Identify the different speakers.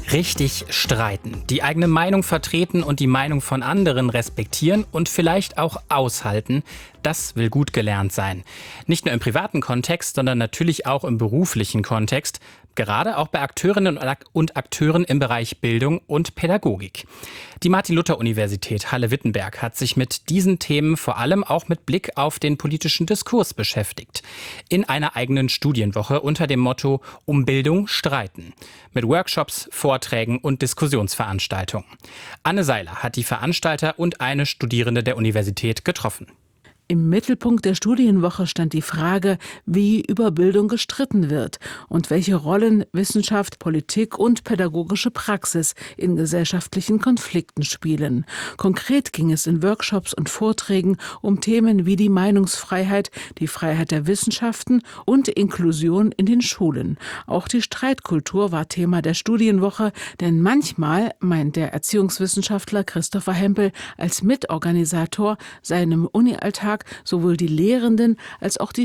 Speaker 1: Richtig streiten, die eigene Meinung vertreten und die Meinung von anderen respektieren und vielleicht auch aushalten, das will gut gelernt sein. Nicht nur im privaten Kontext, sondern natürlich auch im beruflichen Kontext, gerade auch bei Akteurinnen und Akteuren im Bereich Bildung und Pädagogik. Die Martin-Luther-Universität Halle-Wittenberg hat sich mit diesen Themen vor allem auch mit Blick auf den politischen Diskurs beschäftigt. In einer eigenen Studienwoche unter dem Motto Um Bildung streiten. Mit Workshops, Vorträgen und Diskussionsveranstaltungen. Anne Seiler hat die Veranstalter und eine Studierende der Universität getroffen.
Speaker 2: Im Mittelpunkt der Studienwoche stand die Frage, wie über Bildung gestritten wird und welche Rollen Wissenschaft, Politik und pädagogische Praxis in gesellschaftlichen Konflikten spielen. Konkret ging es in Workshops und Vorträgen um Themen wie die Meinungsfreiheit, die Freiheit der Wissenschaften und Inklusion in den Schulen. Auch die Streitkultur war Thema der Studienwoche, denn manchmal, meint der Erziehungswissenschaftler Christopher Hempel als Mitorganisator, seinem Uni-Alltag sowohl die Lehrenden als auch die